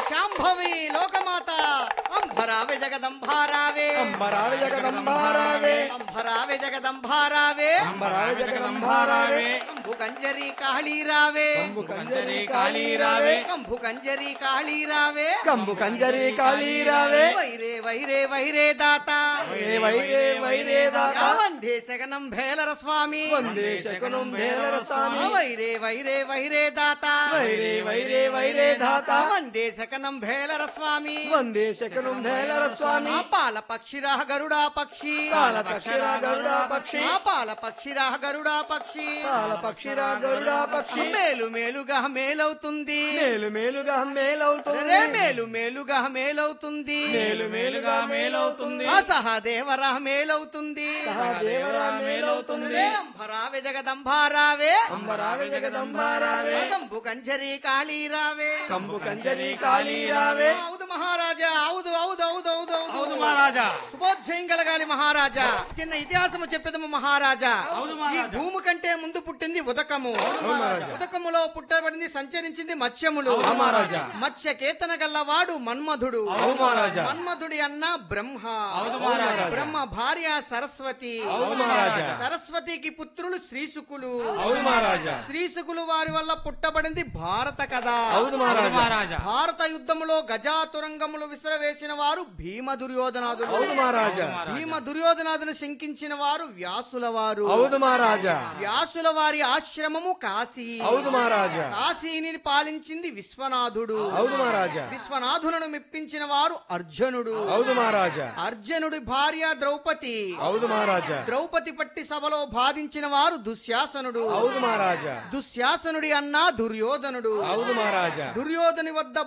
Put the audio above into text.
శాంభవి లోకమాత అంబరావే జగదంబారావే అంబరావే జగదంబారావే అంబరావే జగదంబారావే అంబరావే జగదంబారావే కంభు కంజరి కాళీరావే కంబు కంజరి కాళీరావే కంభు కంజరి కాళీరావే కంబు కంజరి కాళీరావే వైరే వైరే వైరే దాత వైరే వైరే దాత వందే శగనం భేలర స్వామి వందే శకునం భేలర స్వామి వైరే వైరే వైరే దాత వైరే వైరే వైరే దాత వందే శకనం భేలర స్వామి వందే శకునం భేలర స్వామి పాల పక్షిరా గరుడా పక్షి పాల పక్షిరా గరుడా పక్షి పాల పక్షిరా గరుడా పక్షి పాల పక్షిరా గరుడా పక్షి మేలు మేలుగా మేలవుతుంది మేలు మేలుగా మేలవుతుంది రే మేలు మేలుగా మేలవుతుంది మేలు మేలుగా మేలవుతుంది సహదేవరా మేలవుతుంది సహదేవరా మేలవుతుంది రే అంబరావే జగదంబారావే అంబరావే జగదంబారావే కంబు కంజరి కాళీరావే కంబు కంజరి కాళీరావే అవుదు మహారాజా అవుదు అవుదు అవుదు అవుదు అవును మహారాజా. శుభోధ్యయం కలగాలి మహారాజా. చిన్న ఇతిహాసము చెప్పేదము మహారాజా. అవును ఈ మహారాజా. భూమి కంటే ముందు పుట్టింది ఉదకము. మహారాజా. ఉదకములో పుట్టబడింది సంచరించింది మత్స్యములు. అవును మహారాజా. మత్స్య కేతన గల్లవాడు మన్మధుడు. అవును మహారాజా. మన్మధుడి అన్న బ్రహ్మ. అవును మహారాజా. బ్రహ్మ భార్య సరస్వతి. అవును మహారాజా. సరస్వతికి పుత్రులు శ్రీశుకులు. అవును మహారాజా. శ్రీశుకులు వారి వల్ల పుట్టబడింది భారత కథ. అవును మహారాజా. మహారాజా. భారత యుద్ధములో గజాతురంగములు విసిరవేసిన వారు భీమ దుర్యోధనాదులు. అవును మహారాజా. భీమ దుర్యోధనాదును శంకించిన వారు వ్యాసుల వారు. అవును మహారాజా. వ్యాసుల వారి ఆశ్రమము కాశీ. అవును మహారాజా. కాశీని పాలించింది విశ్వనాథుడు. అవును మహారాజా. విశ్వనాథులను మెప్పించిన వారు అర్జునుడు. అవును మహారాజా. అర్జునుడి భార్య ద్రౌపది. అవును మహారాజా. ద్రౌపది పట్టి సభలో బాధించిన వారు దుశ్శాసనుడు. అవును మహారాజా. దుశ్శాసనుడి అన్న దుర్యోధనుడు. అవును మహారాజా. దుర్యోధని వద్ద